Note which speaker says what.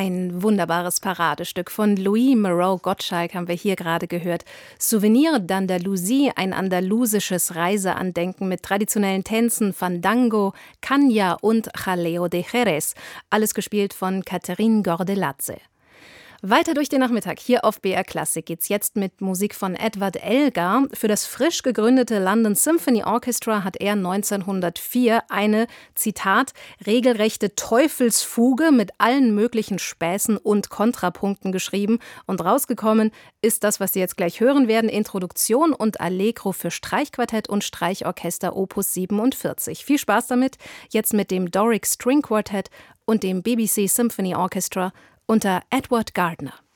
Speaker 1: Ein wunderbares Paradestück von Louis Moreau-Gottschalk haben wir hier gerade gehört. Souvenir d'Andalousie, ein andalusisches Reiseandenken mit traditionellen Tänzen, Fandango, Caña und Jaleo de Jerez. Alles gespielt von Catherine Gordeladze. Weiter durch den Nachmittag hier auf BR Classic geht's jetzt mit Musik von Edward Elgar. Für das frisch gegründete London Symphony Orchestra hat er 1904 eine, Zitat, regelrechte Teufelsfuge mit allen möglichen Späßen und Kontrapunkten geschrieben. Und rausgekommen ist das, was Sie jetzt gleich hören werden, Introduktion und Allegro für Streichquartett und Streichorchester Opus 47. Viel Spaß damit, jetzt mit dem Doric String Quartet und dem BBC Symphony Orchestra unter Edward Gardner.